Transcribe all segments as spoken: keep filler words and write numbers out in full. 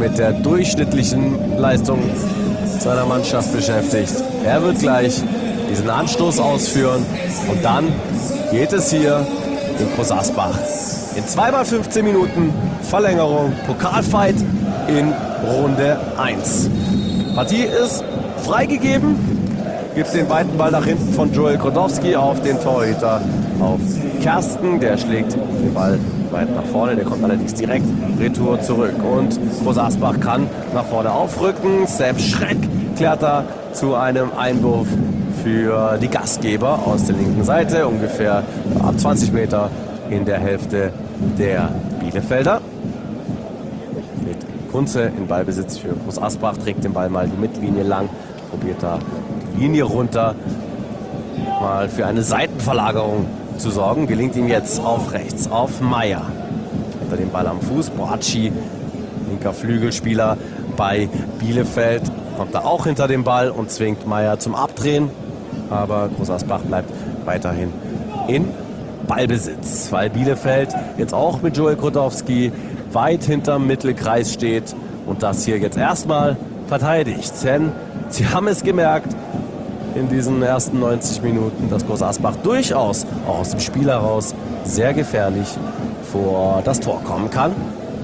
mit der durchschnittlichen Leistung seiner Mannschaft beschäftigt. Er wird gleich diesen Anstoß ausführen und dann geht es hier in Groß Asbach in zwei mal fünfzehn Minuten Verlängerung, Pokalfight in Runde eins. Partie ist freigegeben, gibt den weiten Ball nach hinten von Joel Krodowski auf den Torhüter, auf Kersten, der schlägt den Ball weit nach vorne, der kommt allerdings direkt retour zurück und Groß Asbach kann nach vorne aufrücken. Sepp Schreck klärt da zu einem Einwurf für die Gastgeber aus der linken Seite, ungefähr ab zwanzig Meter in der Hälfte der Bielefelder. Mit Kunze in Ballbesitz für Groß Asbach, trägt den Ball mal die Mittellinie lang, probiert da die Linie runter, mal für eine Seitenverlagerung zu sorgen. Gelingt ihm jetzt auf rechts, auf Meier. Hinter dem Ball am Fuß, Boacci, linker Flügelspieler bei Bielefeld, kommt da auch hinter dem Ball und zwingt Meier zum Abdrehen. Aber Groß Asbach bleibt weiterhin in Ballbesitz, weil Bielefeld jetzt auch mit Joel Krodowski weit hinterm Mittelkreis steht und das hier jetzt erstmal verteidigt. Denn sie haben es gemerkt in diesen ersten neunzig Minuten, dass Groß Asbach durchaus auch aus dem Spiel heraus sehr gefährlich vor das Tor kommen kann.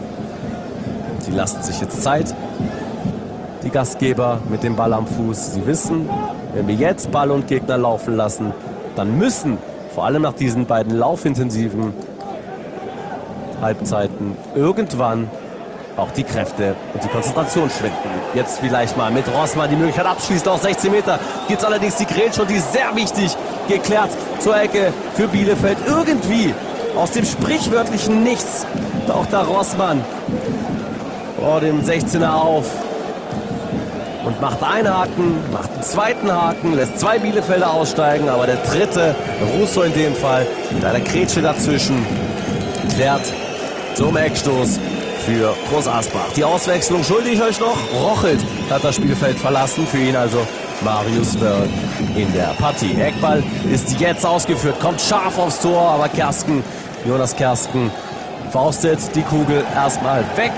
Sie lassen sich jetzt Zeit, die Gastgeber mit dem Ball am Fuß. Sie wissen, wenn wir jetzt Ball und Gegner laufen lassen, dann müssen vor allem nach diesen beiden laufintensiven Halbzeiten irgendwann auch die Kräfte und die Konzentration schwinden. Jetzt vielleicht mal mit Rossmann die Möglichkeit abschließt aus sechzehn Meter. Gibt es allerdings die Grätsche und die ist sehr wichtig. Geklärt zur Ecke für Bielefeld. Irgendwie aus dem sprichwörtlichen Nichts taucht da Rossmann vor dem sechzehner auf und macht einen Haken, macht einen zweiten Haken, lässt zwei Bielefelder aussteigen, aber der dritte, Russo in dem Fall, mit einer Grätsche dazwischen, klärt zum Eckstoß für Groß Asbach. Die Auswechslung schulde ich euch noch. Rochelt hat das Spielfeld verlassen, für ihn also Marius Wörl in der Partie. Eckball ist jetzt ausgeführt, kommt scharf aufs Tor, aber Kersten, Jonas Kersten, faustet die Kugel erstmal weg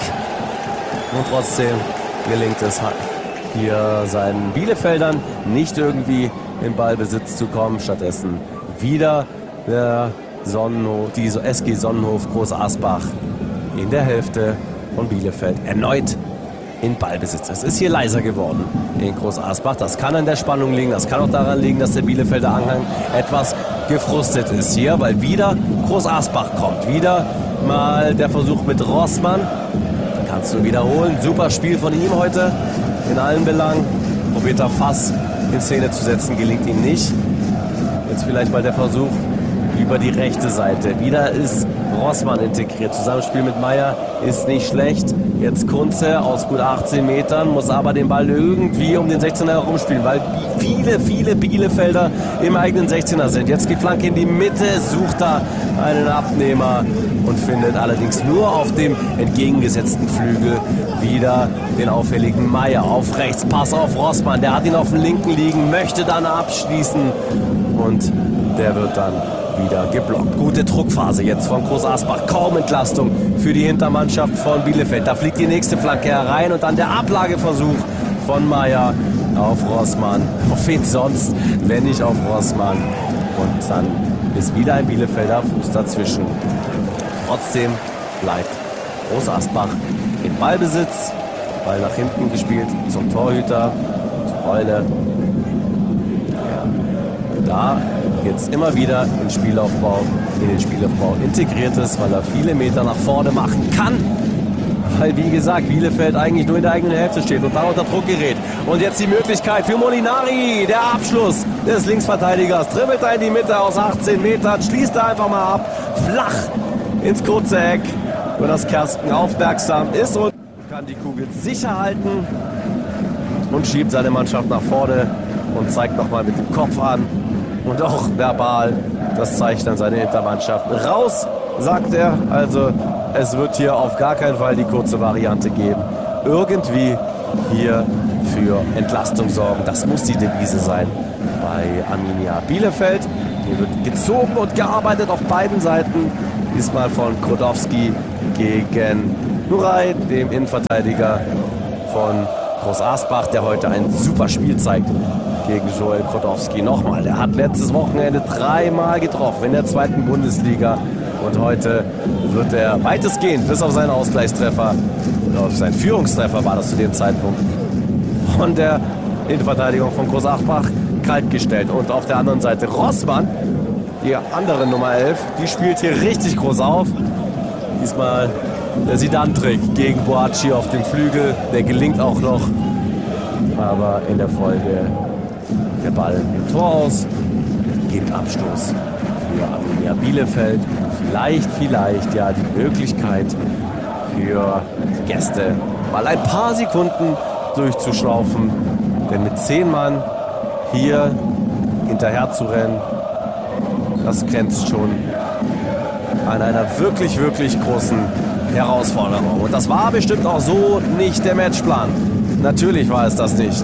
und trotzdem gelingt es hier seinen Bielefeldern nicht irgendwie in Ballbesitz zu kommen. Stattdessen wieder der Sonnenhof, die S G Sonnenhof Groß Asbach in der Hälfte von Bielefeld erneut in Ballbesitz. Es ist hier leiser geworden in Groß Asbach. Das kann an der Spannung liegen, das kann auch daran liegen, dass der Bielefelder Anhang etwas gefrustet ist hier, weil wieder Groß Asbach kommt. Wieder mal der Versuch mit Rossmann. Kannst du wiederholen. Super Spiel von ihm heute in allen Belangen. Probiert er Fass in Szene zu setzen, gelingt ihm nicht. Jetzt vielleicht mal der Versuch über die rechte Seite. Wieder ist Rossmann integriert. Zusammenspiel mit Meier ist nicht schlecht. Jetzt Kunze aus gut achtzehn Metern, muss aber den Ball irgendwie um den sechzehner herumspielen, weil viele, viele Bielefelder im eigenen sechzehner sind. Jetzt die Flanke in die Mitte, sucht da einen Abnehmer und findet allerdings nur auf dem entgegengesetzten Flügel wieder den auffälligen Meier. Auf rechts, Pass auf Rossmann, der hat ihn auf dem linken liegen, möchte dann abschließen und der wird dann wieder geblockt. Gute Druckphase jetzt von Groß Asbach. Kaum Entlastung für die Hintermannschaft von Bielefeld. Da fliegt die nächste Flanke herein und dann der Ablageversuch von Meier auf Rossmann. Auf wen sonst, wenn nicht auf Rossmann. Und dann ist wieder ein Bielefelder Fuß dazwischen. Trotzdem bleibt Groß Asbach in Ballbesitz. Ball nach hinten gespielt zum Torhüter, zur Reule. Ja, da jetzt immer wieder in Spielaufbau, in den Spielaufbau integriert ist, weil er viele Meter nach vorne machen kann. Weil, wie gesagt, Bielefeld eigentlich nur in der eigenen Hälfte steht und da unter Druck gerät. Und jetzt die Möglichkeit für Molinari, der Abschluss des Linksverteidigers. Dribbelt er in die Mitte aus achtzehn Metern, schließt er einfach mal ab, flach ins kurze Eck, wo das Kersten aufmerksam ist und kann die Kugel sicher halten und schiebt seine Mannschaft nach vorne und zeigt nochmal mit dem Kopf an. Und auch verbal, das zeigt dann seine Hintermannschaft. Raus, sagt er. Also es wird hier auf gar keinen Fall die kurze Variante geben. Irgendwie hier für Entlastung sorgen. Das muss die Devise sein bei Arminia Bielefeld. Hier wird gezogen und gearbeitet auf beiden Seiten. Diesmal von Krodowski gegen Nuray, dem Innenverteidiger von Groß Asbach, der heute ein super Spiel zeigt gegen Joel Krodowski. Nochmal, der hat letztes Wochenende dreimal getroffen in der zweiten Bundesliga und heute wird er weitestgehend bis auf seinen Ausgleichstreffer, oder auf seinen Führungstreffer war das zu dem Zeitpunkt, von der Innenverteidigung von Groß Asbach kalt gestellt. Und auf der anderen Seite Rossmann, die andere Nummer elf, die spielt hier richtig groß auf. Diesmal der Zidane-Trick gegen Boacci auf dem Flügel, der gelingt auch noch, aber in der Folge der Ball im Tor aus, gibt Abstoß für Arminia Bielefeld. Vielleicht, vielleicht ja die Möglichkeit für die Gäste, mal ein paar Sekunden durchzuschlaufen, denn mit zehn Mann hier hinterher zu rennen, das grenzt schon an einer wirklich, wirklich großen Herausforderung. Und das war bestimmt auch so nicht der Matchplan. Natürlich war es das nicht.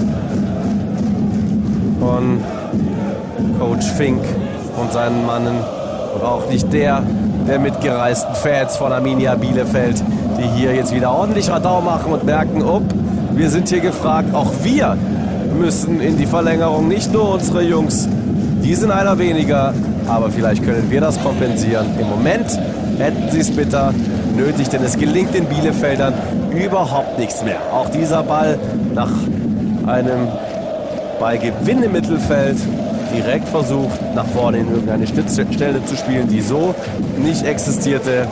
Von Coach Fink und seinen Mannen und auch nicht der der mitgereisten Fans von Arminia Bielefeld, die hier jetzt wieder ordentlich Radau machen und merken, ob wir sind hier gefragt. Auch wir müssen in die Verlängerung, nicht nur unsere Jungs. Die sind einer weniger, aber vielleicht können wir das kompensieren. Im Moment hätten sie es bitter nötig, denn es gelingt den Bielefeldern überhaupt nichts mehr. Auch dieser Ball nach einem Ballgewinn im Mittelfeld direkt versucht, nach vorne in irgendeine Schnittstelle zu spielen, die so nicht existierte.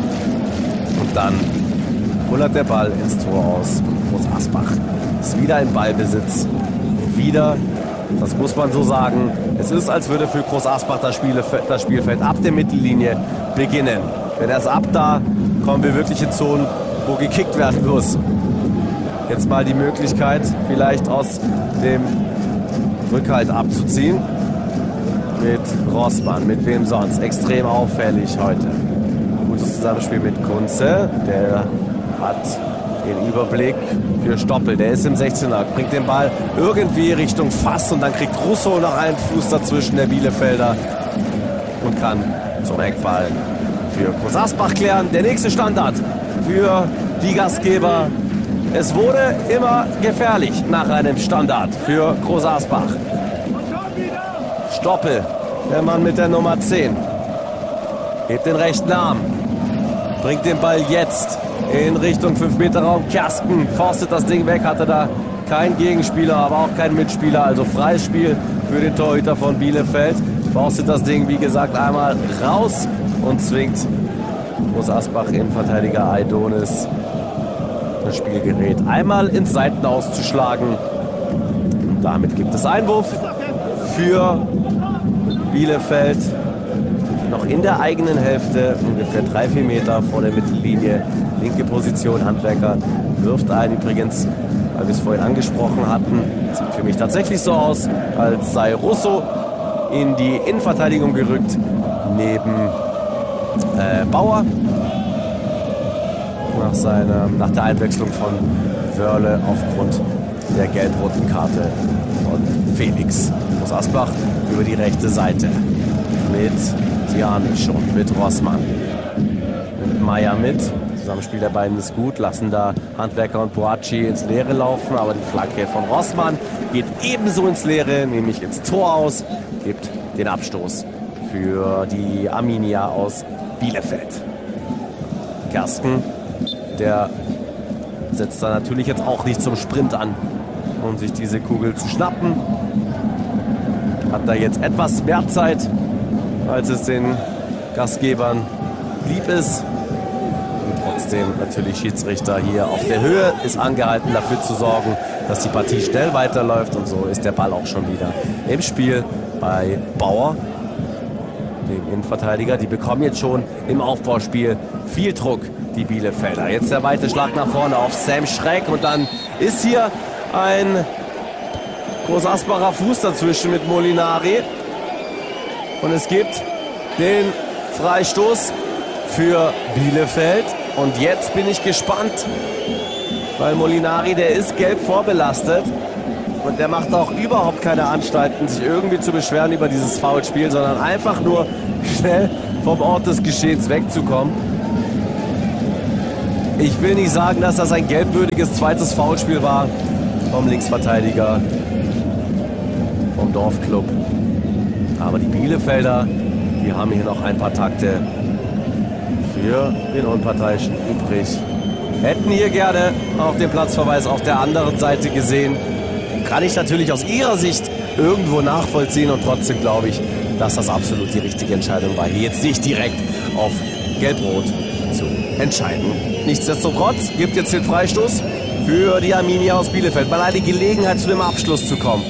Und dann kullert der Ball ins Tor aus. Groß Asbach ist wieder im Ballbesitz. Wieder, das muss man so sagen, es ist, als würde für Groß Asbach das, Spielfeld, das Spielfeld ab der Mittellinie beginnen. Denn erst ab da kommen wir wirklich in Zonen, wo gekickt werden muss. Jetzt mal die Möglichkeit, vielleicht aus dem Rückhalt abzuziehen. Mit Rossmann, mit wem sonst? Extrem auffällig heute. Gutes Zusammenspiel mit Kunze, der hat den Überblick für Stoppel. Der ist im sechzehner, bringt den Ball irgendwie Richtung Fass und dann kriegt Russo noch einen Fuß dazwischen, der Bielefelder, und kann zum Eckball für Groß Asbach klären. Der nächste Standard für die Gastgeber. Es wurde immer gefährlich nach einem Standard für Groß Asbach. Stoppel, der Mann mit der Nummer zehn, hebt den rechten Arm, bringt den Ball jetzt in Richtung fünf Meter Raum. Kersken forstet das Ding weg, hatte da keinen Gegenspieler, aber auch keinen Mitspieler. Also freies Spiel für den Torhüter von Bielefeld. Forstet das Ding, wie gesagt, einmal raus und zwingt Groß Asbach Innenverteidiger Aidonis, das Spielgerät einmal ins Seitenaus zu schlagen. Und damit gibt es Einwurf für Bielefeld. Noch in der eigenen Hälfte, ungefähr drei, vier Meter vor der Mittellinie. Linke Position, Handwerker wirft ein. Übrigens, weil wir es vorhin angesprochen hatten, sieht für mich tatsächlich so aus, als sei Russo in die Innenverteidigung gerückt, neben äh, Bauer. Nach, seiner, nach der Einwechslung von Wörle aufgrund der gelb-roten Karte von Felix. Groß Asbach über die rechte Seite mit Tianisch und mit Rossmann. Mit Meier mit. Zusammenspiel der beiden ist gut, lassen da Handwerker und Boacci ins Leere laufen, aber die Flanke von Rossmann geht ebenso ins Leere, nämlich ins Tor aus, gibt den Abstoß für die Arminia aus Bielefeld. Kersken, der setzt da natürlich jetzt auch nicht zum Sprint an, um sich diese Kugel zu schnappen. Hat da jetzt etwas mehr Zeit, als es den Gastgebern lieb ist. Und trotzdem natürlich Schiedsrichter hier auf der Höhe ist angehalten, dafür zu sorgen, dass die Partie schnell weiterläuft. Und so ist der Ball auch schon wieder im Spiel bei Bauer, dem Innenverteidiger. Die bekommen jetzt schon im Aufbauspiel viel Druck, die Bielefelder. Jetzt der weite Schlag nach vorne auf Sam Schreck und dann ist hier ein Groß Asbacher Fuß dazwischen mit Molinari. Und es gibt den Freistoß für Bielefeld. Und jetzt bin ich gespannt, weil Molinari, der ist gelb vorbelastet. Und der macht auch überhaupt keine Anstalten, sich irgendwie zu beschweren über dieses Foulspiel, sondern einfach nur schnell vom Ort des Geschehens wegzukommen. Ich will nicht sagen, dass das ein gelbwürdiges zweites Foulspiel war vom Linksverteidiger vom Dorfclub. Aber die Bielefelder, die haben hier noch ein paar Takte für den Unparteiischen übrig. Hätten hier gerne auch den Platzverweis auf der anderen Seite gesehen. Kann ich natürlich aus ihrer Sicht irgendwo nachvollziehen und trotzdem glaube ich, dass das absolut die richtige Entscheidung war, hier jetzt nicht direkt auf Gelb-Rot zu entscheiden. Nichtsdestotrotz gibt jetzt den Freistoß für die Arminia aus Bielefeld. Mal eine Gelegenheit, zu dem Abschluss zu kommen.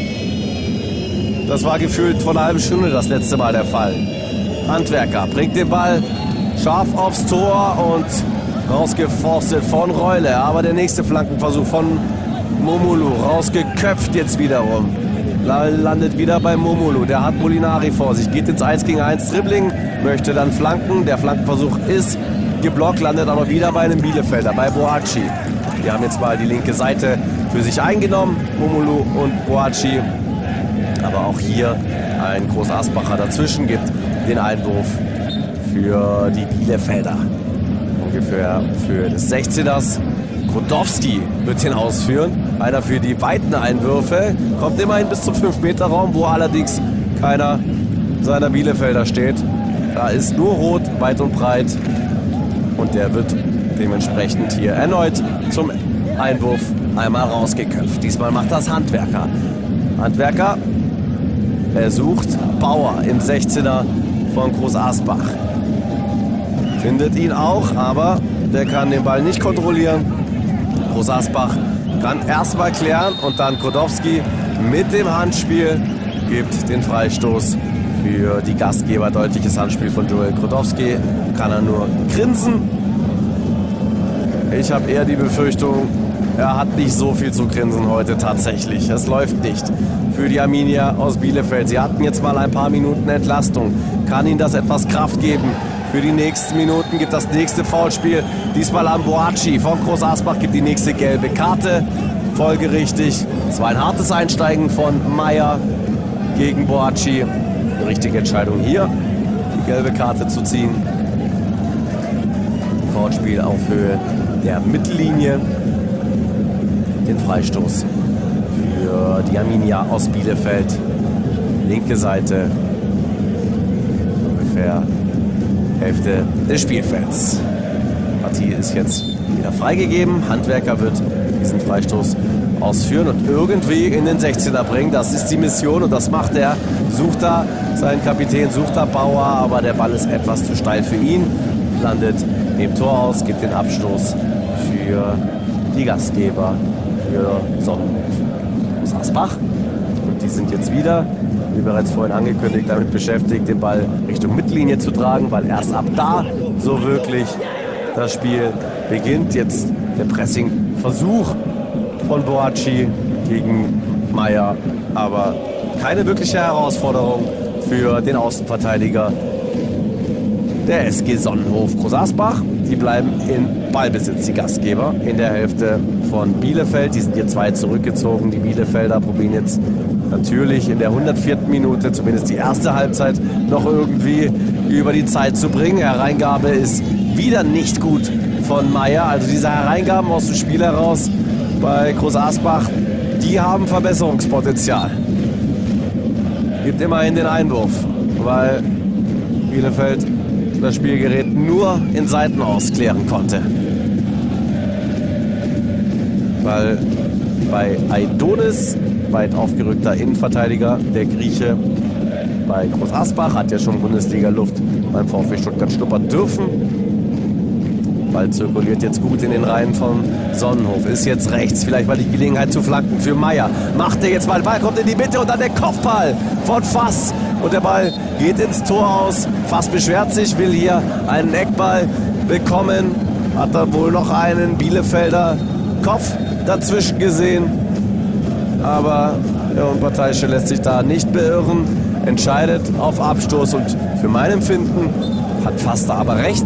Das war gefühlt vor einer halben Stunde das letzte Mal der Fall. Handwerker bringt den Ball scharf aufs Tor und rausgeforstet von Reule. Aber der nächste Flankenversuch von Momolu rausgeköpft jetzt wiederum. Landet wieder bei Momolu. Der hat Molinari vor sich. Geht ins eins gegen eins Dribbling. Möchte dann flanken. Der Flankenversuch ist geblockt. Landet aber wieder bei einem Bielefelder. Bei Boaci. Die haben jetzt mal die linke Seite für sich eingenommen. Momolu und Boaci. Aber auch hier ein Groß-Asbacher dazwischen gibt den Einwurf für die Bielefelder. Ungefähr für des sechzehners. Krodowski wird ihn ausführen. Einer für die weiten Einwürfe. Kommt immerhin bis zum fünf Meter Raum, wo allerdings keiner seiner Bielefelder steht. Da ist nur Rot, weit und breit. Und der wird dementsprechend hier erneut zum Einwurf einmal rausgeköpft. Diesmal macht das Handwerker. Handwerker, er sucht Bauer im sechzehner von Groß-Asbach. Findet ihn auch, aber der kann den Ball nicht kontrollieren. Groß-Asbach kann erstmal klären und dann Krodowski mit dem Handspiel gibt den Freistoß für die Gastgeber. Deutliches Handspiel von Joel Krodowski. Kann er nur grinsen. Ich habe eher die Befürchtung, er hat nicht so viel zu grinsen heute tatsächlich. Es läuft nicht für die Arminia aus Bielefeld. Sie hatten jetzt mal ein paar Minuten Entlastung. Kann ihnen das etwas Kraft geben? Für die nächsten Minuten gibt das nächste Foulspiel. Diesmal an Boaci von Groß-Asbach gibt die nächste gelbe Karte. Folgerichtig. Es war ein hartes Einsteigen von Meyer gegen Boaci. Eine richtige Entscheidung hier, die gelbe Karte zu ziehen. Foulspiel auf Höhe der Mittellinie. Den Freistoß für die Arminia aus Bielefeld. Linke Seite. Ungefähr Hälfte des Spielfelds. Die Partie ist jetzt wieder freigegeben. Handwerker wird diesen Freistoß ausführen und irgendwie in den sechzehner bringen. Das ist die Mission und das macht er. Sucht da seinen Kapitän, sucht da Bauer, aber der Ball ist etwas zu steil für ihn. Landet im Tor aus, gibt den Abstoß für die Gastgeber, für Sonnenhof aus Asbach. Und die sind jetzt wieder, wie bereits vorhin angekündigt, damit beschäftigt, den Ball Richtung Mittellinie zu tragen, weil erst ab da so wirklich das Spiel beginnt. Jetzt der Pressing-Versuch von Boaci gegen Meyer, aber keine wirkliche Herausforderung für den Außenverteidiger der S G Sonnenhof Groß-Asbach. Die bleiben in Ballbesitz, die Gastgeber, in der Hälfte von Bielefeld. Die sind hier zwei zurückgezogen. Die Bielefelder probieren jetzt natürlich in der hundertvierten Minute, zumindest die erste Halbzeit, noch irgendwie über die Zeit zu bringen. Hereingabe ist wieder nicht gut von Meyer. Also diese Hereingaben aus dem Spiel heraus bei Groß-Asbach, die haben Verbesserungspotenzial. Gibt immerhin den Einwurf, weil Bielefeld das Spielgerät nur in Seiten ausklären konnte. Weil bei Aidonis, weit aufgerückter Innenverteidiger, der Grieche, bei Groß-Asbach hat ja schon Bundesliga-Luft beim VfB Stuttgart schnuppern dürfen. Ball zirkuliert jetzt gut in den Reihen von Sonnenhof. Ist jetzt rechts, vielleicht mal die Gelegenheit zu flanken für Meyer. Macht er jetzt mal, der Ball kommt in die Mitte und dann der Kopfball von Fass. Und der Ball geht ins Tor aus. Fass beschwert sich, will hier einen Eckball bekommen. Hat er wohl noch einen Bielefelder Kopf dazwischen gesehen. Aber der Unparteiische lässt sich da nicht beirren. Entscheidet auf Abstoß und für mein Empfinden hat Fass da aber recht.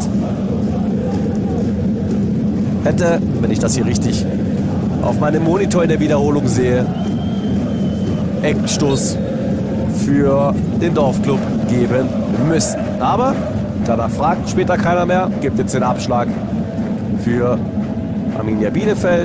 Hätte, wenn ich das hier richtig auf meinem Monitor in der Wiederholung sehe, Eckstoß für den Dorfclub geben müssen. Aber danach fragt später keiner mehr, gibt jetzt den Abschlag für Arminia Bielefeld.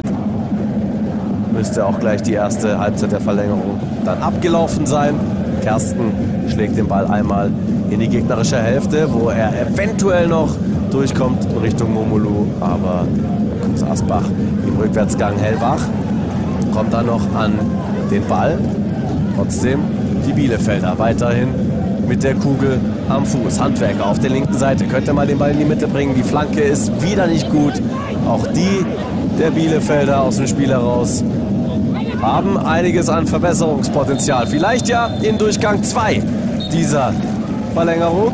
Müsste auch gleich die erste Halbzeit der Verlängerung dann abgelaufen sein. Kersten schlägt den Ball einmal in die gegnerische Hälfte, wo er eventuell noch durchkommt in Richtung Momolu, aber Groß Asbach im Rückwärtsgang hellwach, kommt dann noch an den Ball. Trotzdem die Bielefelder weiterhin mit der Kugel am Fuß. Handwerker auf der linken Seite, könnte mal den Ball in die Mitte bringen. Die Flanke ist wieder nicht gut. Auch die der Bielefelder aus dem Spiel heraus haben einiges an Verbesserungspotenzial. Vielleicht ja in Durchgang zwei dieser Verlängerung.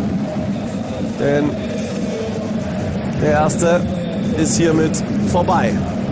Denn der erste ist hiermit vorbei.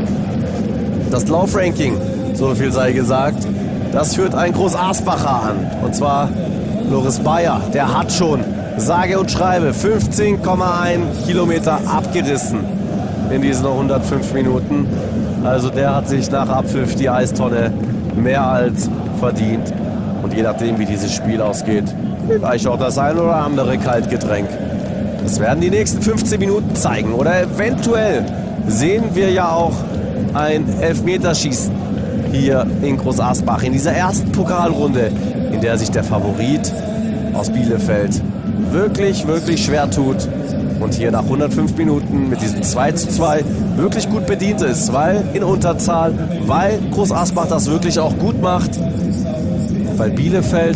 Das Laufranking, so viel sei gesagt, das führt ein Groß Asbacher an. Und zwar Loris Bayer. Der hat schon sage und schreibe fünfzehn Komma eins Kilometer abgerissen in diesen hundertfünf Minuten. Also der hat sich nach Abpfiff die Eistonne mehr als verdient. Und je nachdem, wie dieses Spiel ausgeht, vielleicht auch das ein oder andere Kaltgetränk. Das werden die nächsten fünfzehn Minuten zeigen. Oder eventuell sehen wir ja auch ein Elfmeterschießen hier in Groß Asbach. In dieser ersten Pokalrunde, in der sich der Favorit aus Bielefeld wirklich, wirklich schwer tut. Und hier nach hundertfünf Minuten mit diesem zwei zu zwei wirklich gut bedient ist. Weil in Unterzahl, weil Groß Asbach das wirklich auch gut macht. Weil Bielefeld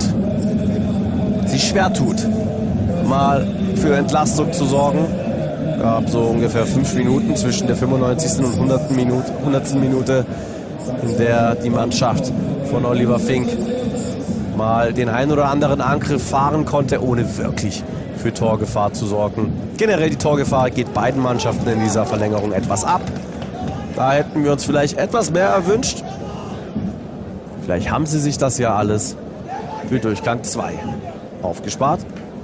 sich schwer tut, mal für Entlastung zu sorgen. Es gab so ungefähr fünf Minuten zwischen der fünfundneunzigsten und hundertsten Minute, hundertsten Minute, in der die Mannschaft von Oliver Fink mal den einen oder anderen Angriff fahren konnte, ohne wirklich für Torgefahr zu sorgen. Generell die Torgefahr geht beiden Mannschaften in dieser Verlängerung etwas ab. Da hätten wir uns vielleicht etwas mehr erwünscht. Vielleicht haben sie sich das ja alles für Durchgang zwei aufgespart.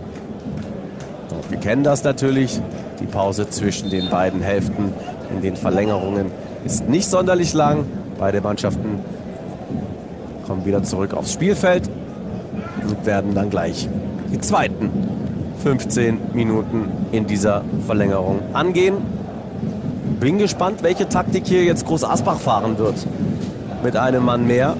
Und wir kennen das natürlich. Die Pause zwischen den beiden Hälften in den Verlängerungen ist nicht sonderlich lang. Beide Mannschaften kommen wieder zurück aufs Spielfeld und werden dann gleich die zweiten fünfzehn Minuten in dieser Verlängerung angehen. Bin gespannt, welche Taktik hier jetzt Groß Asbach fahren wird. Mit einem Mann mehr.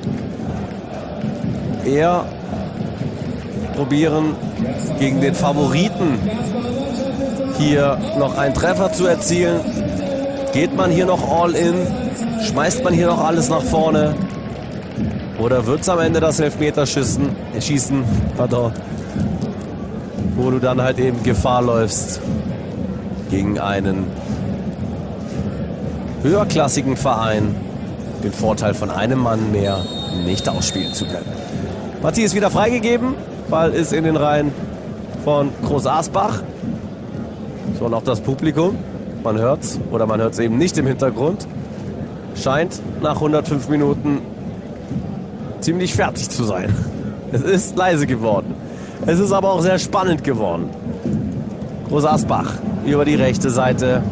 Eher probieren, gegen den Favoriten hier noch einen Treffer zu erzielen. Geht man hier noch all in? Schmeißt man hier noch alles nach vorne? Oder wird es am Ende das Elfmeterschießen, schießen, pardon, wo du dann halt eben Gefahr läufst, gegen einen höherklassigen Verein den Vorteil von einem Mann mehr nicht ausspielen zu können. Partie ist wieder freigegeben. Ball ist in den Reihen von Groß Asbach. So, und auch das Publikum. Man hört's oder man hört es eben nicht im Hintergrund. Scheint nach hundertfünf Minuten ziemlich fertig zu sein. Es ist leise geworden. Es ist aber auch sehr spannend geworden. Groß Asbach über die rechte Seite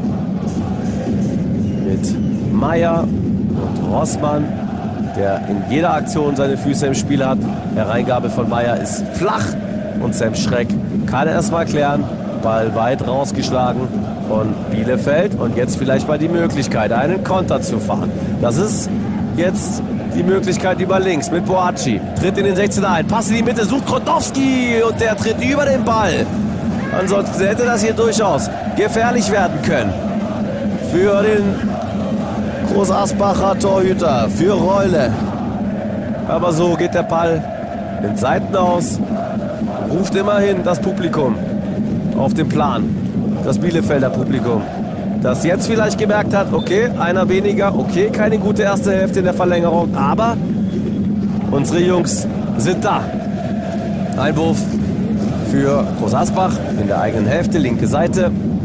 mit Meier und Rossmann, der in jeder Aktion seine Füße im Spiel hat. Hereingabe von Meier ist flach und Sam Schreck kann er erstmal klären. Ball weit rausgeschlagen von Bielefeld und jetzt vielleicht mal die Möglichkeit, einen Konter zu fahren. Das ist jetzt die Möglichkeit über links mit Boaci. Tritt in den sechzehner ein, Pass in die Mitte, sucht Krotowski und der tritt über den Ball. Ansonsten hätte das hier durchaus gefährlich werden können für den Groß Asbacher Torhüter, für Reule. Aber so geht der Ball den Seiten aus, ruft immerhin das Publikum auf den Plan. Das Bielefelder Publikum, das jetzt vielleicht gemerkt hat, okay, einer weniger, okay, keine gute erste Hälfte in der Verlängerung, aber unsere Jungs sind da. Einwurf für Groß Asbach in der eigenen Hälfte, linke Seite.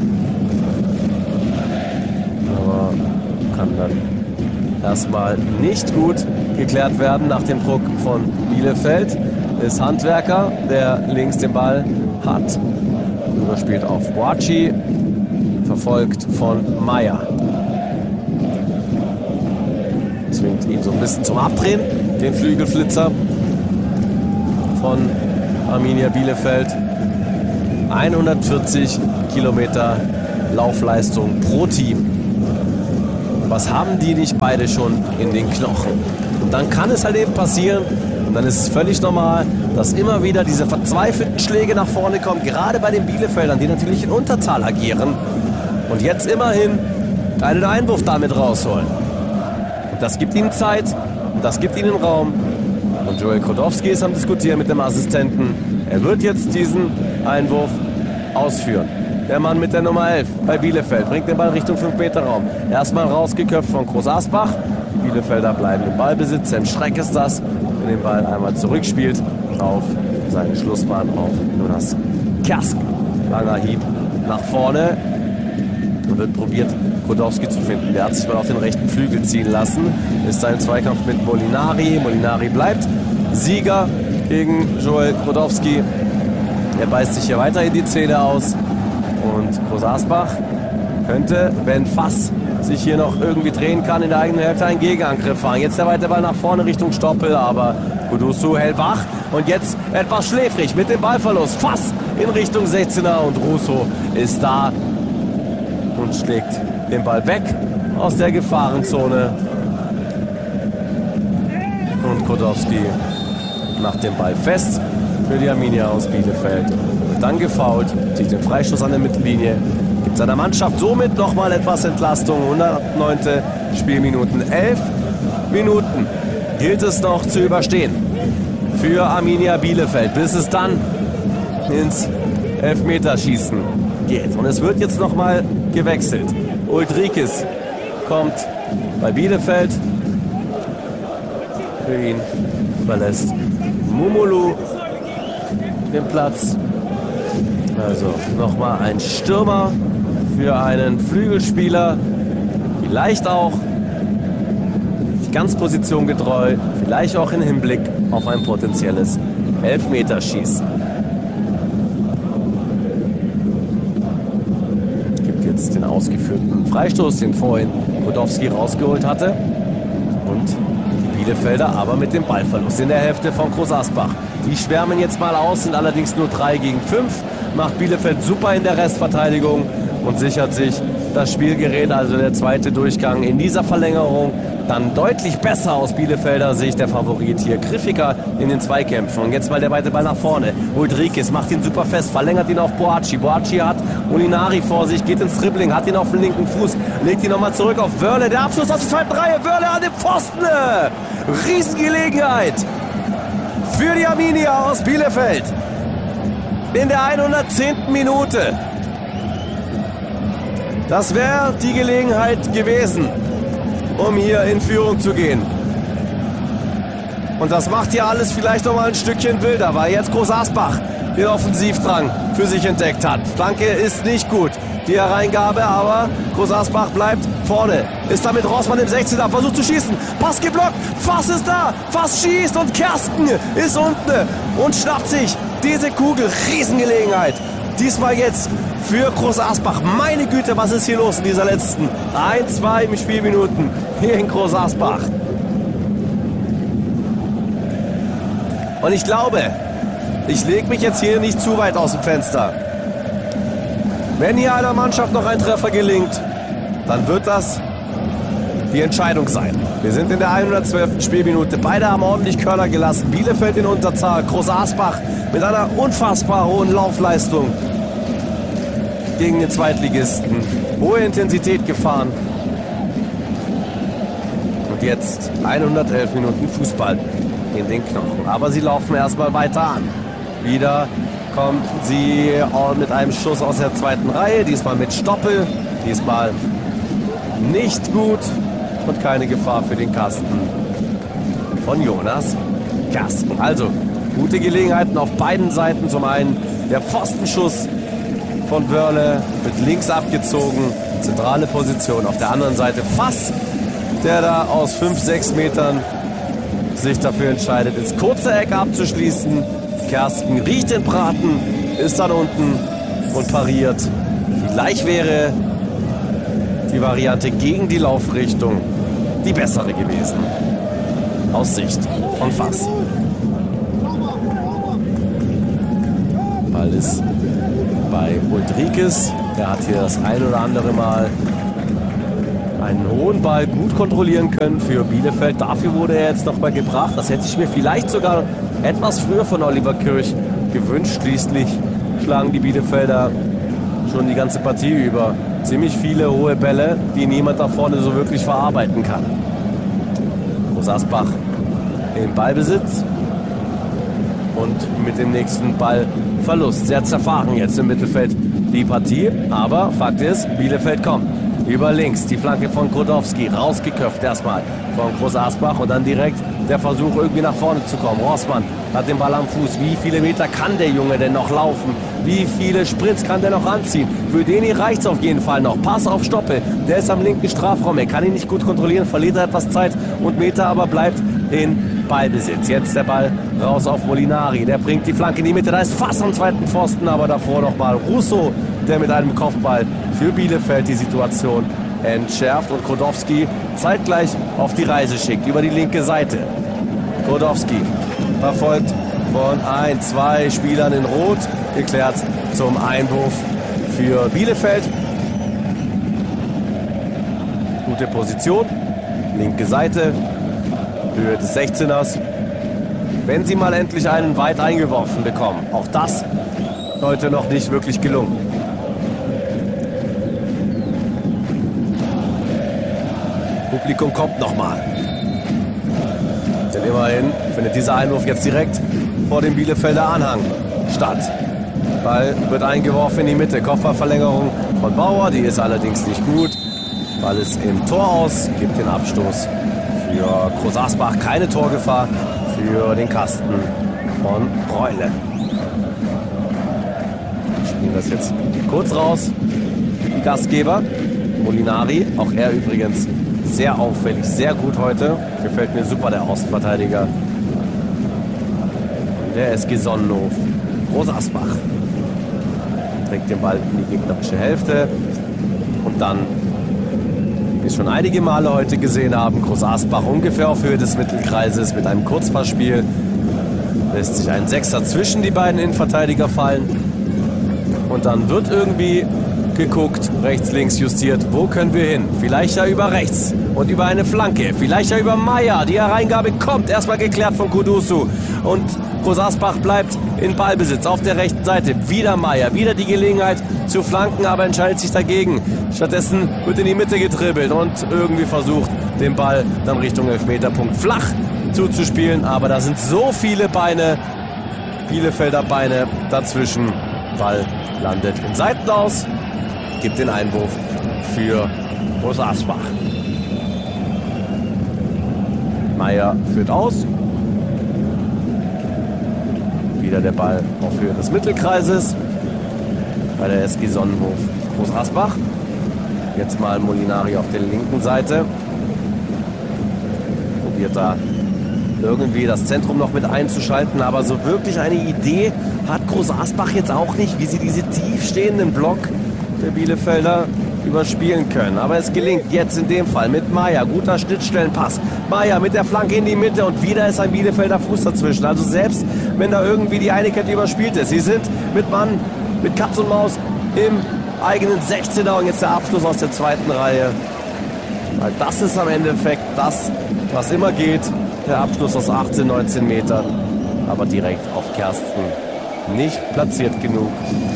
Aber kann dann erstmal nicht gut geklärt werden nach dem Druck von Bielefeld. Ist Handwerker, der links den Ball hat. Überspielt auf Boaci, verfolgt von Meier. Zwingt ihn so ein bisschen zum Abdrehen, den Flügelflitzer von Arminia Bielefeld. hundertvierzig Kilometer Laufleistung pro Team Was haben die nicht beide schon in den Knochen? Und dann kann es halt eben passieren, und dann ist es völlig normal, dass immer wieder diese verzweifelten Schläge nach vorne kommen, gerade bei den Bielefeldern, die natürlich in Unterzahl agieren und jetzt immerhin einen Einwurf damit rausholen. Und das gibt ihnen Zeit, und das gibt ihnen Raum. Und Joel Krodowski ist am Diskutieren mit dem Assistenten. Er wird jetzt diesen Einwurf ausführen. Der Mann mit der Nummer elf bei Bielefeld bringt den Ball Richtung fünf Meter Raum. Erstmal rausgeköpft von Groß Asbach. Die Bielefelder bleiben im Ballbesitz. Sam Schreck ist das, der den Ball einmal zurückspielt auf seinen Schlussmann, auf Jonas Kersken. Langer Hieb nach vorne. Und wird probiert, Krodowski zu finden. Der hat sich mal auf den rechten Flügel ziehen lassen. Ist ein Zweikampf mit Molinari. Molinari bleibt Sieger gegen Joel Krodowski. Er beißt sich hier weiter in die Zähne aus. Und Groß Asbach könnte, wenn Fass sich hier noch irgendwie drehen kann, in der eigenen Hälfte einen Gegenangriff fahren. Jetzt der weite Ball nach vorne Richtung Stoppel, aber Kudusu hält wach. Und jetzt etwas schläfrig mit dem Ballverlust. Fass in Richtung sechzehner und Russo ist da und schlägt den Ball weg aus der Gefahrenzone. Und Krodowski macht den Ball fest für die Arminia aus Bielefeld. Wird dann gefoult, zieht den Freistoß an der Mittellinie, gibt seiner Mannschaft somit nochmal etwas Entlastung. hundertneunte Spielminuten, elf Minuten gilt es noch zu überstehen für Arminia Bielefeld, bis es dann ins Elfmeterschießen geht. Und es wird jetzt nochmal gewechselt. Uldrikis kommt bei Bielefeld. Für ihn verlässt Mumulu den Platz. Also nochmal ein Stürmer für einen Flügelspieler. Vielleicht auch nicht ganz positiongetreu, vielleicht auch im Hinblick auf ein potenzielles Elfmeterschießen. Gibt jetzt den ausgeführten Freistoß, den vorhin Krodowski rausgeholt hatte. Und die Bielefelder aber mit dem Ballverlust in der Hälfte von Groß Asbach. Die schwärmen jetzt mal aus, sind allerdings nur drei gegen fünf. Macht Bielefeld super in der Restverteidigung und sichert sich das Spielgerät, also der zweite Durchgang in dieser Verlängerung. Dann deutlich besser aus Bielefelder Sicht der Favorit hier. Griffiger in den Zweikämpfen. Und jetzt mal der weite Ball nach vorne. Uldrikis macht ihn super fest, verlängert ihn auf Boaci. Boaci hat Molinari vor sich, geht ins Dribbling, hat ihn auf den linken Fuß, legt ihn nochmal zurück auf Wörle. Der Abschluss aus der zweiten Reihe. Wörle an dem Pfosten. Riesengelegenheit für die Arminia aus Bielefeld. In der hundertzehnten Minute. Das wäre die Gelegenheit gewesen, um hier in Führung zu gehen. Und das macht hier alles vielleicht noch mal ein Stückchen wilder, weil jetzt Groß Asbach den Offensivdrang für sich entdeckt hat. Flanke ist nicht gut, die Hereingabe, aber Groß Asbach bleibt vorne. Ist damit Rossmann im sechzehner, versucht zu schießen. Pass geblockt, Fass ist da, Fass schießt und Kersken ist unten und schnappt sich diese Kugel. Riesengelegenheit. Diesmal jetzt für Groß Asbach. Meine Güte, was ist hier los in dieser letzten ein, zwei Spielminuten hier in Groß Asbach? Und ich glaube, ich lege mich jetzt hier nicht zu weit aus dem Fenster. Wenn hier einer Mannschaft noch ein Treffer gelingt, dann wird das die Entscheidung sein. Wir sind in der hundertzwölften Spielminute. Beide haben ordentlich Körner gelassen. Bielefeld in Unterzahl. Groß Asbach mit einer unfassbar hohen Laufleistung gegen den Zweitligisten. Hohe Intensität gefahren. Und jetzt hundertelf Minuten Fußball in den Knochen. Aber sie laufen erstmal weiter an. Wieder kommt sie mit einem Schuss aus der zweiten Reihe. Diesmal mit Stoppel. Diesmal nicht gut. Und keine Gefahr für den Kasten von Jonas Kersken. Also gute Gelegenheiten auf beiden Seiten. Zum einen der Pfostenschuss von Wörle mit links abgezogen. Zentrale Position. Auf der anderen Seite Fass, der da aus fünf, sechs Metern sich dafür entscheidet, ins kurze Eck abzuschließen. Kersken riecht den Braten, ist dann unten und pariert. Vielleicht wäre die Variante gegen die Laufrichtung die bessere gewesen. Aus Sicht von Fass. Ball ist bei Uldrikis. Der hat hier das ein oder andere Mal einen hohen Ball gut kontrollieren können für Bielefeld. Dafür wurde er jetzt nochmal gebracht. Das hätte ich mir vielleicht sogar etwas früher von Oliver Kirch gewünscht. Schließlich schlagen die Bielefelder schon die ganze Partie über ziemlich viele hohe Bälle, die niemand da vorne so wirklich verarbeiten kann. Groß Asbach im Ballbesitz und mit dem nächsten Ballverlust. Sehr zerfahren jetzt im Mittelfeld die Partie, aber Fakt ist, Bielefeld kommt. Über links die Flanke von Krodowski, rausgeköpft erstmal von Groß Asbach und dann direkt der Versuch irgendwie nach vorne zu kommen. Rossmann hat den Ball am Fuß. Wie viele Meter kann der Junge denn noch laufen? Wie viele Sprints kann der noch anziehen? Für den hier reicht es auf jeden Fall noch. Pass auf Stoppe, der ist am linken Strafraum. Er kann ihn nicht gut kontrollieren, verliert er etwas Zeit und Meter, aber bleibt in Ballbesitz. Jetzt der Ball raus auf Molinari. Der bringt die Flanke in die Mitte. Da ist fast am zweiten Pfosten, aber davor nochmal Russo, der mit einem Kopfball für Bielefeld die Situation entschärft und Krodowski zeitgleich auf die Reise schickt, über die linke Seite. Krodowski verfolgt von ein, zwei Spielern in Rot, geklärt zum Einwurf für Bielefeld. Gute Position, linke Seite, Höhe des sechzehners. Wenn sie mal endlich einen weit eingeworfen bekommen. Auch das heute noch nicht wirklich gelungen. Publikum kommt nochmal. Denn immerhin findet dieser Einwurf jetzt direkt vor dem Bielefelder Anhang statt. Ball wird eingeworfen in die Mitte. Kopfballverlängerung von Bauer, die ist allerdings nicht gut. Ball ist im Tor aus, gibt den Abstoß für Groß Asbach. Keine Torgefahr für den Kasten von Reule. Spielen das jetzt kurz raus. Die Gastgeber, Molinari, auch er übrigens sehr auffällig, sehr gut heute. Gefällt mir super, der Außenverteidiger. Der S G Sonnenhof. Groß Asbach trägt den Ball in die gegnerische Hälfte. Und dann, wie wir schon einige Male heute gesehen haben, Groß Asbach ungefähr auf Höhe des Mittelkreises mit einem Kurzpassspiel. Lässt sich ein Sechser zwischen die beiden Innenverteidiger fallen. Und dann wird irgendwie geguckt, rechts, links justiert. Wo können wir hin? Vielleicht ja über rechts und über eine Flanke. Vielleicht ja über Meier. Die Hereingabe kommt. Erstmal geklärt von Kudusu. Und Groß Asbach bleibt in Ballbesitz auf der rechten Seite. Wieder Meier. Wieder die Gelegenheit zu flanken, aber entscheidet sich dagegen. Stattdessen wird in die Mitte getribbelt und irgendwie versucht, den Ball dann Richtung Elfmeterpunkt flach zuzuspielen. Aber da sind so viele Beine, Bielefelder Beine dazwischen. Ball landet im Seitenaus. Gibt den Einwurf für Groß Asbach. Meier führt aus. Wieder der Ball auf Höhe des Mittelkreises. Bei der S G Sonnenhof Groß Asbach. Jetzt mal Molinari auf der linken Seite. Probiert da irgendwie das Zentrum noch mit einzuschalten. Aber so wirklich eine Idee hat Groß Asbach jetzt auch nicht, wie sie diese tief stehenden Block der Bielefelder überspielen können. Aber es gelingt jetzt in dem Fall mit Meier. Guter Schnittstellenpass. Meier mit der Flanke in die Mitte und wieder ist ein Bielefelder Fuß dazwischen. Also selbst wenn da irgendwie die eine Kette überspielt ist. Sie sind mit Mann, mit Katz und Maus im eigenen sechzehner und jetzt der Abschluss aus der zweiten Reihe. Weil das ist am Endeffekt das, was immer geht. Der Abschluss aus achtzehn, neunzehn Metern. Aber direkt auf Kersten. Nicht platziert genug.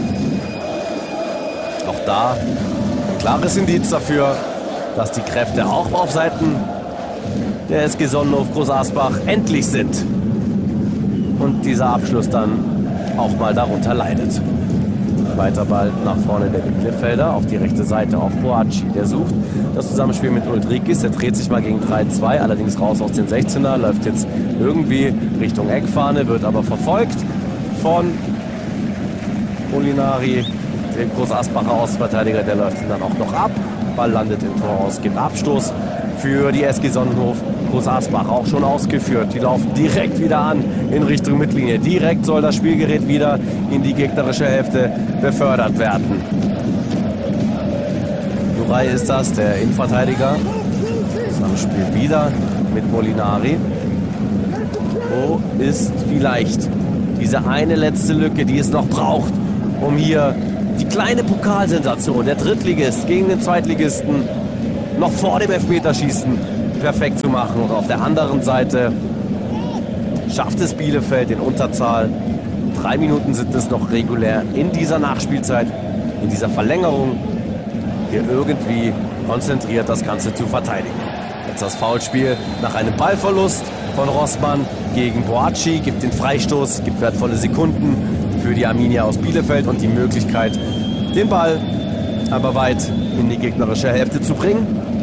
Auch da ein klares Indiz dafür, dass die Kräfte auch auf Seiten der S G Sonnenhof Groß Asbach endlich sind. Und dieser Abschluss dann auch mal darunter leidet. Weiter Ball nach vorne der Bielefelder auf die rechte Seite auf Boaci. Der sucht das Zusammenspiel mit Ulrikis. Der dreht sich mal gegen drei zwei, allerdings raus aus den sechzehner. Läuft jetzt irgendwie Richtung Eckfahne, wird aber verfolgt von Molinari. Der Groß Asbacher Außenverteidiger, der läuft ihn dann auch noch ab. Ball landet im Tor aus, gibt Abstoß für die S G Sonnenhof Groß Asbach, auch schon ausgeführt. Die laufen direkt wieder an in Richtung Mittellinie. Direkt soll das Spielgerät wieder in die gegnerische Hälfte befördert werden. Duray ist das, der Innenverteidiger. Zusammenspiel wieder mit Molinari. Wo ist vielleicht diese eine letzte Lücke, die es noch braucht, um hier die kleine Pokalsensation, der Drittligist gegen den Zweitligisten, noch vor dem Elfmeterschießen perfekt zu machen. Und auf der anderen Seite schafft es Bielefeld in Unterzahl. Drei Minuten sind es noch regulär in dieser Nachspielzeit, in dieser Verlängerung, hier irgendwie konzentriert das Ganze zu verteidigen. Jetzt das Foulspiel nach einem Ballverlust von Rossmann gegen Boaci, gibt den Freistoß, gibt wertvolle Sekunden für die Arminia aus Bielefeld und die Möglichkeit, den Ball aber weit in die gegnerische Hälfte zu bringen.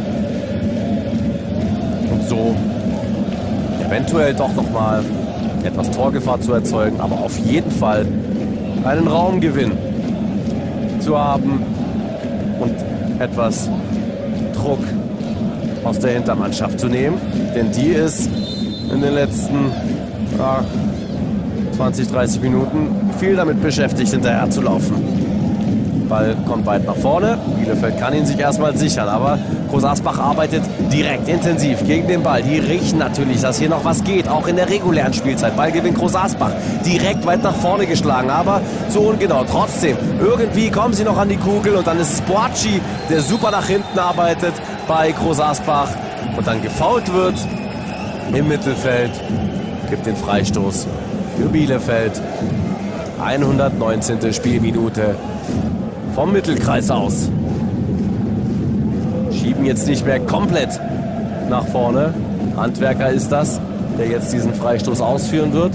Und so eventuell doch nochmal etwas Torgefahr zu erzeugen, aber auf jeden Fall einen Raumgewinn zu haben und etwas Druck aus der Hintermannschaft zu nehmen. Denn die ist in den letzten ja, zwanzig, dreißig Minuten viel damit beschäftigt, hinterher zu laufen. Ball kommt weit nach vorne. Bielefeld kann ihn sich erstmal sichern, aber Groß Asbach arbeitet direkt, intensiv gegen den Ball. Die riechen natürlich, dass hier noch was geht, auch in der regulären Spielzeit. Ballgewinn Groß Asbach, direkt weit nach vorne geschlagen, aber zu ungenau. Trotzdem, irgendwie kommen sie noch an die Kugel und dann ist es Boaci, der super nach hinten arbeitet bei Groß Asbach und dann gefoult wird im Mittelfeld. Gibt den Freistoß für Bielefeld. hundertneunzehnte Spielminute. Vom Mittelkreis aus. Schieben jetzt nicht mehr komplett nach vorne. Handwerker ist das, der jetzt diesen Freistoß ausführen wird.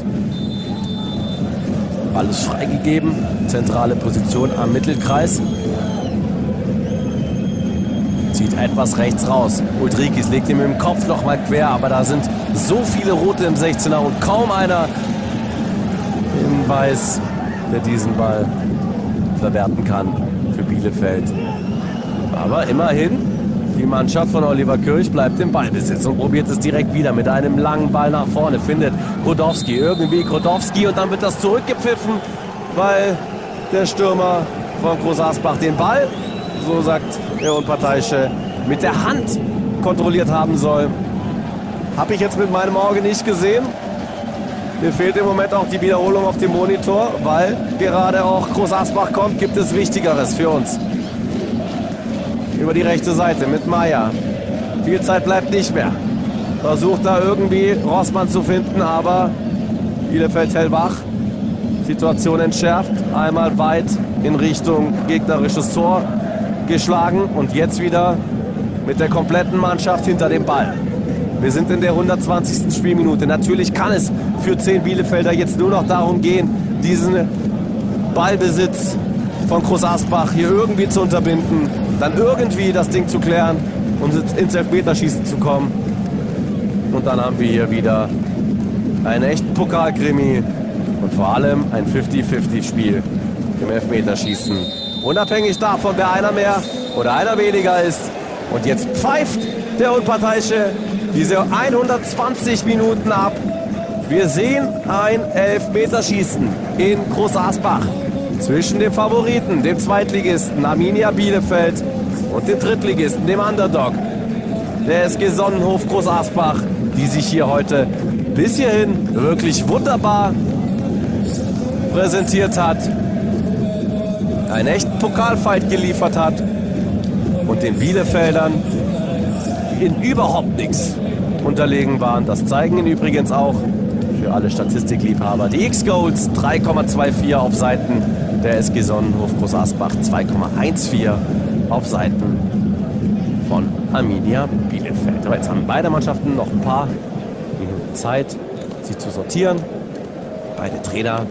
Alles freigegeben. Zentrale Position am Mittelkreis. Zieht etwas rechts raus. Ulrikis legt ihn mit dem Kopf noch mal quer, aber da sind so viele Rote im sechzehner und kaum einer in Weiß, der diesen Ball verwerten kann für Bielefeld. Aber immerhin, die Mannschaft von Oliver Kirch bleibt im Ballbesitz und probiert es direkt wieder mit einem langen Ball nach vorne. Findet Krodowski, irgendwie Krodowski und dann wird das zurückgepfiffen, weil der Stürmer von Groß Asbach den Ball, so sagt der Unparteiische, mit der Hand kontrolliert haben soll. Habe ich jetzt mit meinem Auge nicht gesehen. Mir fehlt im Moment auch die Wiederholung auf dem Monitor, weil gerade auch Groß Asbach kommt, gibt es Wichtigeres für uns. Über die rechte Seite mit Meier. Viel Zeit bleibt nicht mehr. Versucht da irgendwie Rossmann zu finden, aber Bielefeld hellwach. Situation entschärft. Einmal weit in Richtung gegnerisches Tor geschlagen und jetzt wieder mit der kompletten Mannschaft hinter dem Ball. Wir sind in der hundertzwanzigsten Spielminute. Natürlich kann es für zehn Bielefelder jetzt nur noch darum gehen, diesen Ballbesitz von Groß Asbach hier irgendwie zu unterbinden, dann irgendwie das Ding zu klären und ins Elfmeterschießen zu kommen. Und dann haben wir hier wieder einen echten Pokalkrimi und vor allem ein fünfzig fünfzig Spiel im Elfmeterschießen. Unabhängig davon, wer einer mehr oder einer weniger ist. Und jetzt pfeift der Unparteiische diese hundertzwanzig Minuten ab. Wir sehen ein Elfmeterschießen in Groß Asbach zwischen dem Favoriten, dem Zweitligisten Arminia Bielefeld und dem Drittligisten, dem Underdog, der S G Sonnenhof Groß Asbach, die sich hier heute bis hierhin wirklich wunderbar präsentiert hat, einen echten Pokalfight geliefert hat und den Bielefeldern in überhaupt nichts unterlegen waren. Das zeigen ihn übrigens auch für alle Statistikliebhaber die X-Goals, drei Komma vierundzwanzig auf Seiten der S G Sonnenhof Groß Asbach, zwei Komma vierzehn auf Seiten von Arminia Bielefeld. Aber jetzt haben beide Mannschaften noch ein paar Minuten Zeit, sie zu sortieren. Beide Trainer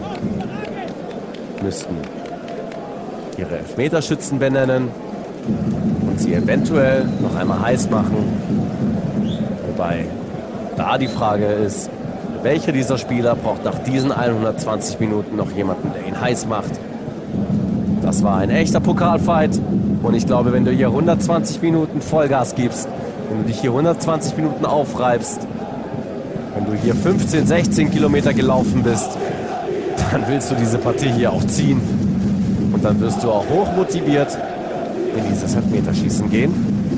müssten ihre Elfmeterschützen benennen und sie eventuell noch einmal heiß machen. Wobei da die Frage ist, welcher dieser Spieler braucht nach diesen hundertzwanzig Minuten noch jemanden, der ihn heiß macht. Das war ein echter Pokalfight und ich glaube, wenn du hier hundertzwanzig Minuten Vollgas gibst, wenn du dich hier hundertzwanzig Minuten aufreibst, wenn du hier fünfzehn, sechzehn Kilometer gelaufen bist, dann willst du diese Partie hier auch ziehen und dann wirst du auch hochmotiviert in dieses Elfmeterschießen gehen.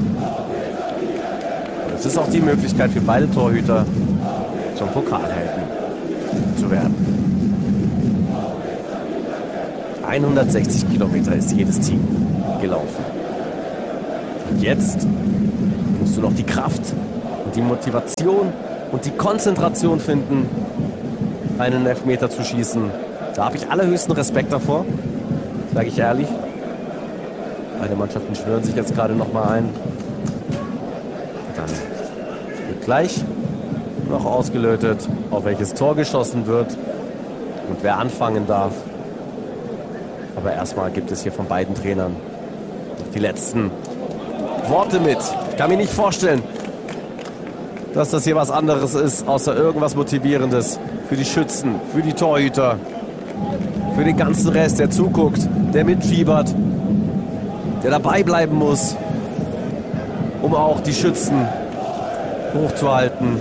Und es ist auch die Möglichkeit für beide Torhüter, zum Pokalhelden zu werden. hundertsechzig Kilometer ist jedes Team gelaufen. Und jetzt musst du noch die Kraft und die Motivation und die Konzentration finden, einen Elfmeter zu schießen. Da habe ich allerhöchsten Respekt davor, sage ich ehrlich. Beide Mannschaften schwören sich jetzt gerade noch mal ein. Dann wird gleich noch ausgelötet, auf welches Tor geschossen wird und wer anfangen darf. Aber erstmal gibt es hier von beiden Trainern noch die letzten Worte mit. Ich kann mir nicht vorstellen, dass das hier was anderes ist, außer irgendwas Motivierendes für die Schützen, für die Torhüter, für den ganzen Rest, der zuguckt, der mitfiebert, der dabei bleiben muss, um auch die Schützen hochzuhalten.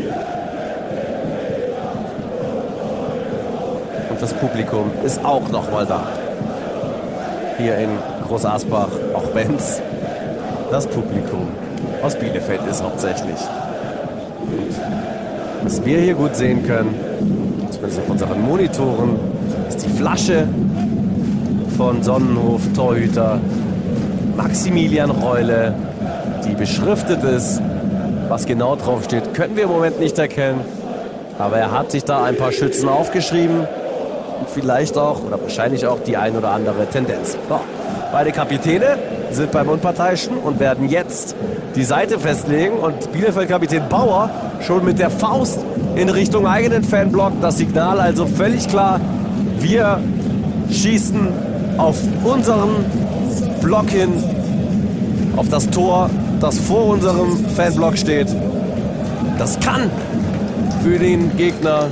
Und das Publikum ist auch noch mal da. Hier in Groß Asbach, auch wenn es das Publikum aus Bielefeld ist hauptsächlich. Und was wir hier gut sehen können, zumindest auf unseren Monitoren, ist die Flasche von Sonnenhof-Torhüter Maximilian Reule, die beschriftet ist. Was genau drauf steht, können wir im Moment nicht erkennen. Aber er hat sich da ein paar Schützen aufgeschrieben. Und vielleicht auch, oder wahrscheinlich auch, die ein oder andere Tendenz. So, beide Kapitäne sind beim Unparteiischen und werden jetzt die Seite festlegen. Und Bielefeld-Kapitän Bauer schon mit der Faust in Richtung eigenen Fanblock. Das Signal also völlig klar. Wir schießen auf unseren Block hin, auf das Tor, das vor unserem Fanblock steht. Das kann für den Gegner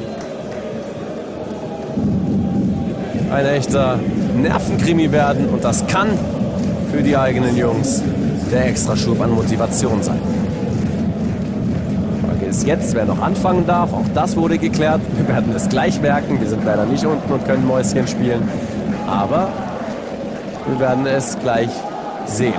ein echter Nervenkrimi werden und das kann für die eigenen Jungs der Extraschub an Motivation sein. Die Frage ist jetzt, wer noch anfangen darf. Auch das wurde geklärt. Wir werden es gleich merken. Wir sind leider nicht unten und können Mäuschen spielen. Aber wir werden es gleich sehen.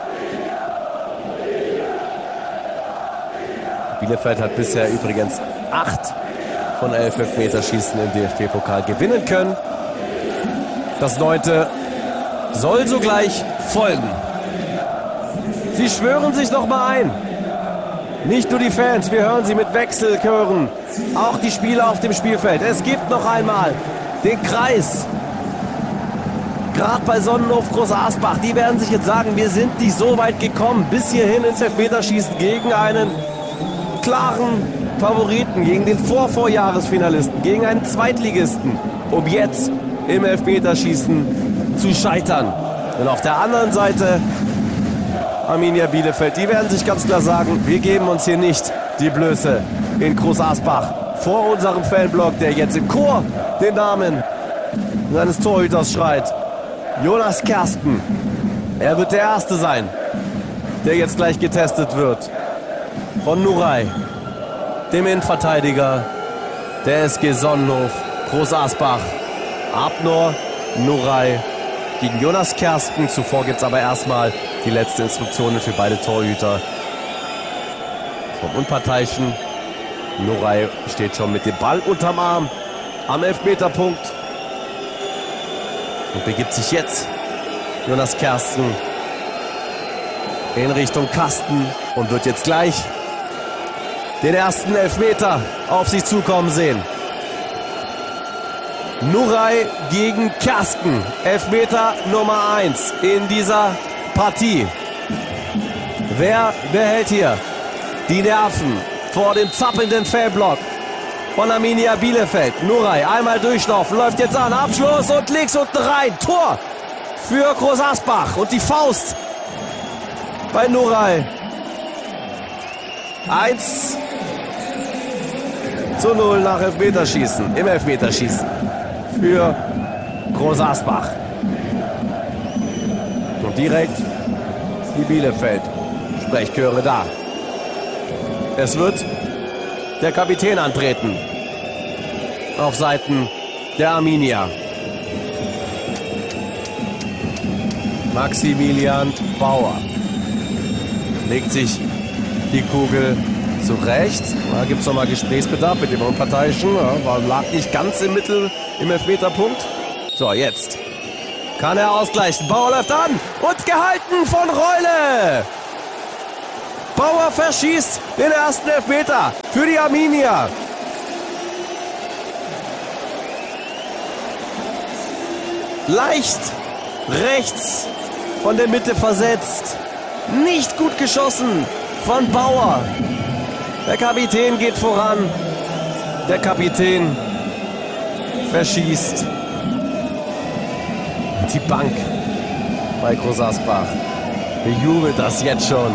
Bielefeld hat bisher übrigens acht von elf Elfmeterschießen im D F B-Pokal gewinnen können. Das neunte soll sogleich folgen. Sie schwören sich noch mal ein. Nicht nur die Fans, wir hören sie mit Wechselchören. Auch die Spieler auf dem Spielfeld. Es gibt noch einmal den Kreis. Gerade bei Sonnenhof Groß Asbach. Die werden sich jetzt sagen, wir sind nicht so weit gekommen. Bis hierhin ins Elfmeterschießen gegen einen klaren Favoriten, gegen den Vorvorjahresfinalisten, gegen einen Zweitligisten, um jetzt im Elfmeterschießen zu scheitern. Und auf der anderen Seite Arminia Bielefeld, die werden sich ganz klar sagen, wir geben uns hier nicht die Blöße in Groß Asbach vor unserem Fanblock, der jetzt im Chor den Namen seines Torhüters schreit. Jonas Kersten. Er wird der Erste sein, der jetzt gleich getestet wird. Von Nuray, dem Innenverteidiger der S G Sonnenhof Groß Asbach. Abnor, Nuray gegen Jonas Kersten. Zuvor gibt es aber erstmal die letzte Instruktionen für beide Torhüter. Vom Unparteiischen. Nuray steht schon mit dem Ball unterm Arm am Elfmeterpunkt. Und begibt sich jetzt Jonas Kersten in Richtung Kasten und wird jetzt gleich den ersten Elfmeter auf sich zukommen sehen. Nuray gegen Kersten. Elfmeter Nummer eins in dieser Partie. Wer behält hier die Nerven vor dem zappelnden Fanblock von Arminia Bielefeld? Nuray einmal durchlaufen, läuft jetzt an, Abschluss und links unten rein. Tor für Groß Asbach und die Faust bei Nuray. eins zu null nach Elfmeterschießen, im Elfmeterschießen für Groß Asbach. Und direkt die Bielefeld-Sprechchöre da. Es wird der Kapitän antreten auf Seiten der Arminia. Maximilian Bauer legt sich die Kugel zurecht. Da gibt es nochmal Gesprächsbedarf mit dem Unparteiischen. Ja, lag nicht ganz im Mittel im Elfmeterpunkt. So, jetzt kann er ausgleichen. Bauer läuft an und gehalten von Reule. Bauer verschießt den ersten Elfmeter für die Arminia. Leicht rechts von der Mitte versetzt. Nicht gut geschossen von Bauer. Der Kapitän geht voran. Der Kapitän verschießt. Die Bank bei Groß Asbach bejubelt das jetzt schon.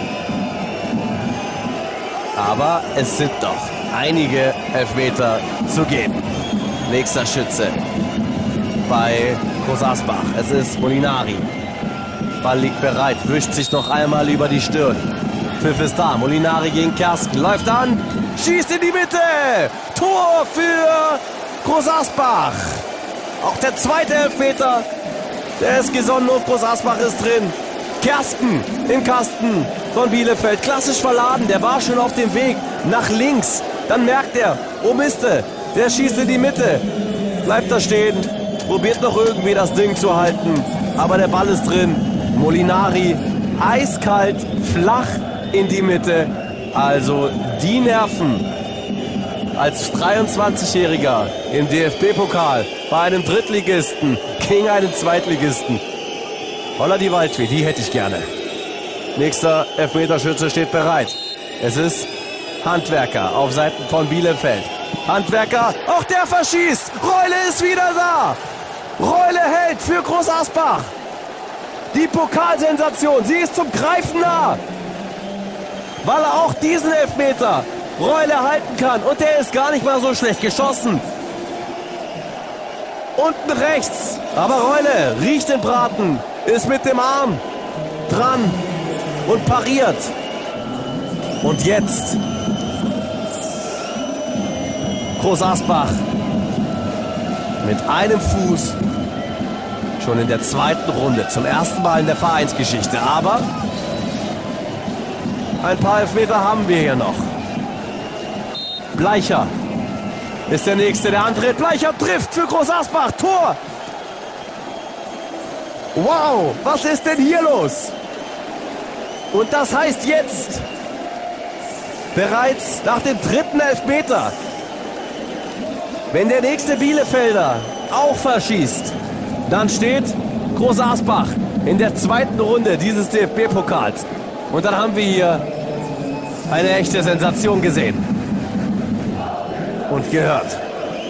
Aber es sind doch einige Elfmeter zu geben. Nächster Schütze bei Groß Asbach. Es ist Molinari. Ball liegt bereit, wischt sich noch einmal über die Stirn. Pfiff ist da. Molinari gegen Kersten. Läuft an, schießt in die Mitte. Tor für Groß Asbach. Auch der zweite Elfmeter. Der ist gesonnen auf Groß Asbach ist drin. Kersten im Kasten von Bielefeld. Klassisch verladen. Der war schon auf dem Weg nach links. Dann merkt er, oh Miste, der schießt in die Mitte. Bleibt da stehen. Probiert noch irgendwie das Ding zu halten. Aber der Ball ist drin. Molinari eiskalt, flach in die Mitte. Also die Nerven als dreiundzwanzigjähriger im D F B-Pokal bei einem Drittligisten gegen einen Zweitligisten. Holla die Waldfee, die hätte ich gerne. Nächster Elfmeterschütze steht bereit. Es ist Handwerker auf Seiten von Bielefeld. Handwerker, auch der verschießt. Reule ist wieder da. Reule hält für Groß Asbach. Die Pokalsensation, sie ist zum Greifen nah. Weil er auch diesen Elfmeter Reule halten kann. Und der ist gar nicht mal so schlecht geschossen. Unten rechts. Aber Reule riecht den Braten. Ist mit dem Arm dran und pariert. Und jetzt Groß Asbach mit einem Fuß schon in der zweiten Runde. Zum ersten Mal in der Vereinsgeschichte. Aber ein paar Elfmeter haben wir hier noch. Bleicher ist der Nächste, der antritt. Bleicher trifft für Groß Asbach. Tor! Wow, was ist denn hier los? Und das heißt jetzt, bereits nach dem dritten Elfmeter, wenn der nächste Bielefelder auch verschießt, dann steht Groß Asbach in der zweiten Runde dieses D F B-Pokals. Und dann haben wir hier eine echte Sensation gesehen und gehört.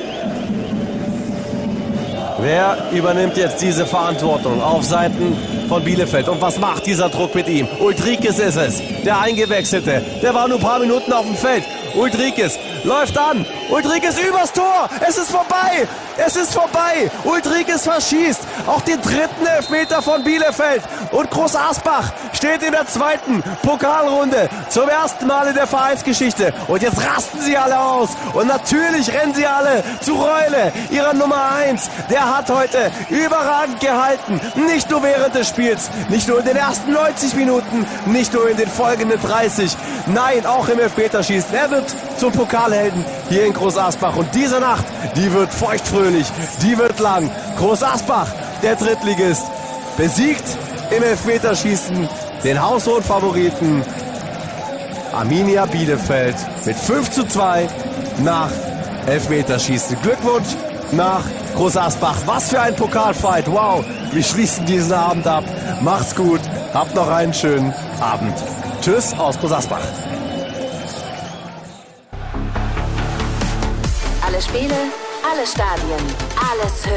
Wer übernimmt jetzt diese Verantwortung auf Seiten von Bielefeld? Und was macht dieser Druck mit ihm? Ulrikes ist es, der Eingewechselte. Der war nur ein paar Minuten auf dem Feld. Ulrikes läuft an. Ulrikes übers Tor. Es ist vorbei. Es ist vorbei. Ulrikes verschießt auch den dritten Elfmeter von Bielefeld. Und Groß Asbach steht in der zweiten Pokalrunde zum ersten Mal in der Vereinsgeschichte. Und jetzt rasten sie alle aus. Und natürlich rennen sie alle zu Reule, ihrer Nummer eins. Der hat heute überragend gehalten. Nicht nur während des Spiels, nicht nur in den ersten neunzig Minuten, nicht nur in den folgenden dreißig. Nein, auch im Elfmeterschießen. Er wird zum Pokalhelden hier in Groß Asbach. Und diese Nacht, die wird feuchtfröhlich, die wird lang. Groß Asbach, der Drittligist, besiegt im Elfmeterschießen den haushohen Favoriten Arminia Bielefeld mit fünf zu zwei nach Elfmeterschießen. Glückwunsch nach Groß Asbach. Was für ein Pokalfight. Wow, wir schließen diesen Abend ab. Macht's gut, habt noch einen schönen Abend. Tschüss aus Groß Asbach. Alle Spiele, alle Stadien, alles hören.